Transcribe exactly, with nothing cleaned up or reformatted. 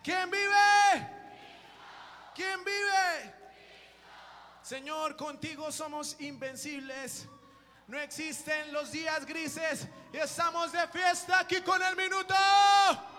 ¿Quién vive? ¿Quién vive? Señor, contigo somos invencibles. No existen los días grises y estamos de fiesta aquí con el minuto.